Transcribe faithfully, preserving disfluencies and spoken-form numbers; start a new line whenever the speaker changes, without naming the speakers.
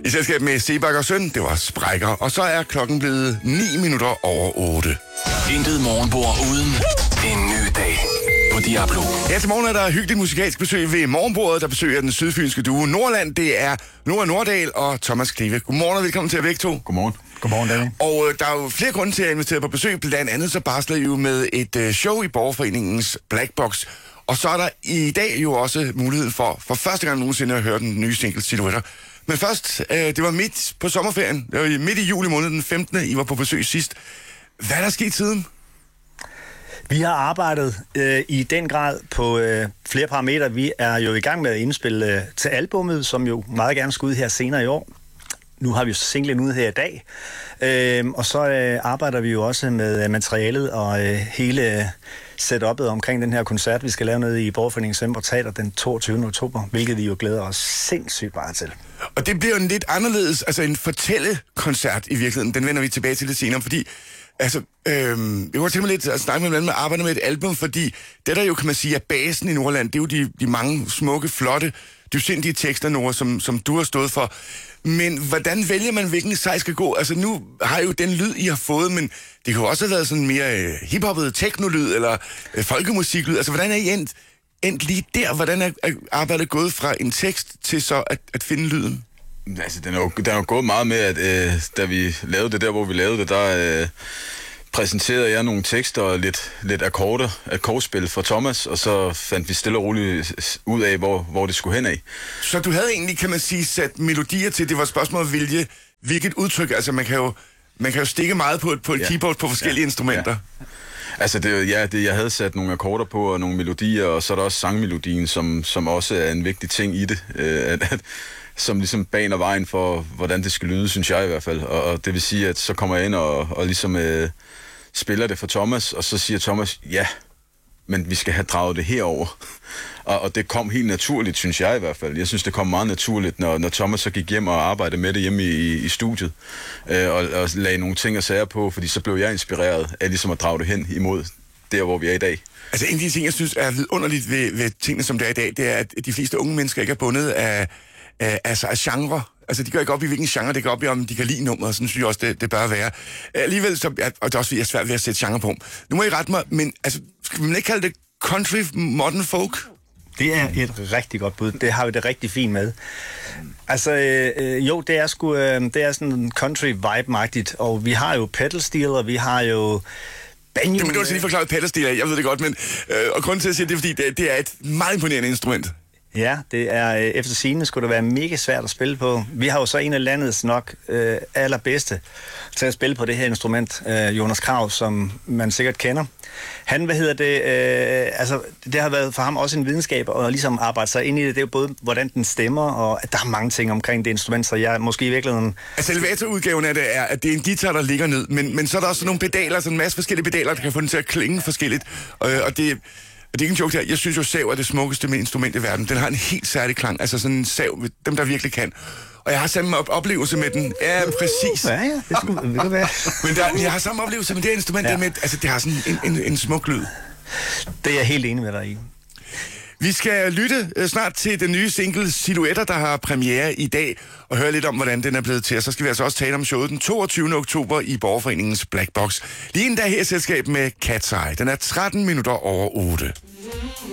I selskab med Sebak og Søn, det var Sprækker. Og så er klokken blevet ni minutter over otte.
Intet morgenbord uden en ny dag på Diablo.
Ja, til morgen er der hyggeligt musikalsk besøg ved morgenbordet, der besøger den sydfynske duo Nordland. Det er Nora Nordahl og Thomas Klive. Godmorgen og velkommen til jer begge to.
Godmorgen.
Godmorgen, Danny.
Og øh, der er jo flere grunde til at invitere på besøg. Blandt andet så barsler I jo med et øh, show i Borgerforeningens Black Box. Og så er der i dag jo også muligheden for, for første gang nogensinde at høre den nye single Silhouetter. Men først, øh, det var midt på sommerferien. Det var midt i juli måned, den femtende I var på besøg sidst. Hvad er der sket siden?
Vi har arbejdet øh, i den grad på øh, flere parametre. Vi er jo i gang med at indspille øh, til albummet, som jo meget gerne skal ud her senere i år. Nu har vi jo singlen ude her i dag. Øh, og så øh, arbejder vi jo også med øh, materialet og øh, hele øh, setup'et omkring den her koncert, vi skal lave nede i Borgerforeningens Teater den toogtyvende oktober, hvilket vi jo glæder os sindssygt meget til.
Og det bliver jo en lidt anderledes, altså en fortællekoncert i virkeligheden. Den vender vi tilbage til lidt senere, fordi altså, øhm, jeg kunne tænke mig lidt at snakke med, hvordan man arbejder med et album, fordi det der jo, kan man sige, er basen i Nordland, det er jo de, de mange smukke, flotte, dybsindige tekster, Nora, som, som du har stået for. Men hvordan vælger man, hvilken sej skal gå? Altså nu har jo den lyd, I har fået, men det kan jo også have været sådan mere øh, hiphoppet teknolyd, eller øh, folkemusiklyd. Altså hvordan er I endt, endt lige der? Hvordan er, er arbejdet gået fra en tekst til så at, at finde lyden?
Altså, den er jo, den er jo gået meget med, at øh, da vi lavede det der, hvor vi lavede det, der øh, præsenterede jeg nogle tekster og lidt, lidt akkorder, akkordspil fra Thomas, og så fandt vi stille og roligt ud af, hvor, hvor det skulle hen af.
Så du havde egentlig, kan man sige, sat melodier til, det var et spørgsmål at vælge, hvilket udtryk, altså man kan jo, man kan jo stikke meget på et, på et ja. keyboard på forskellige ja. instrumenter. Ja.
Altså, det, ja, det, jeg havde sat nogle akkorder på og nogle melodier, og så er der også sangmelodien, som, som også er en vigtig ting i det, øh, at, at som ligesom baner vejen for, hvordan det skal lyde, synes jeg i hvert fald. Og, og det vil sige, at så kommer jeg ind og, og ligesom øh, spiller det for Thomas, og så siger Thomas, ja, men vi skal have draget det herover. og, og det kom helt naturligt, synes jeg i hvert fald. Jeg synes, det kom meget naturligt, når, når Thomas så gik hjem og arbejdede med det hjemme i, i studiet, øh, og, og lagde nogle ting og sager på, fordi så blev jeg inspireret af ligesom at drage det hen imod der, hvor vi er i dag.
Altså en af de ting, jeg synes er vidunderligt ved, ved tingene, som det er i dag, det er, at de fleste unge mennesker ikke er bundet af Uh, altså af genre. Altså, de går ikke op i, hvilken genre det går op i, om de kan lide nummeret. Sådan synes jeg også, det, det bør være. Uh, alligevel, så, ja, og det er også, jeg er svært ved at sætte genre på. Nu må I rette mig, men altså, skal man ikke kalde det country modern folk?
Det er et rigtig godt bud. Det har vi det rigtig fint med. Altså, øh, jo, det er sgu, øh, det er sådan country vibe-magtigt, og vi har jo pedal steel, og vi har jo banjo.
Det må du også lige forklare pedal steel, jeg ved det godt, men øh, og grunden til at sige det er, fordi det, det er et meget imponerende instrument.
Ja, det er øh, efter sigende skulle det være mega svært at spille på. Vi har jo så en af landets nok øh, allerbedste til at spille på det her instrument, øh, Jonas Krav, som man sikkert kender. Han, hvad hedder det, øh, altså det har været for ham også en videnskab at ligesom arbejde sig ind i det. Det er jo både, hvordan den stemmer, og at der er mange ting omkring det instrument, så jeg måske i virkeligheden...
Altså elevatorudgaven af det er, at det er en guitar, der ligger ned, men, men så er der også nogle pedaler, sådan en masse forskellige pedaler, der kan få den til at klinge forskelligt, og, og det... Og det er ikke en joke her. Jeg synes jo, sav er det smukkeste med instrument i verden. Den har en helt særlig klang. Altså sådan en sav, dem der virkelig kan. Og jeg har samme op- oplevelse med den. Ja, præcis.
Ja, ja, det skulle det være.
Men der, jeg har samme oplevelse med det instrument. Ja. Med, altså, det har sådan en, en, en smuk lyd.
Det er jeg helt enig med dig i.
Vi skal lytte uh, snart til den nye single Silhouetter, der har premiere i dag, og høre lidt om, hvordan den er blevet til. Og så skal vi altså også tale om showet den toogtyvende oktober i Borgerforeningens Black Box. Lige en dag her i selskab med Cat's Eye. Den er tretten minutter over otte.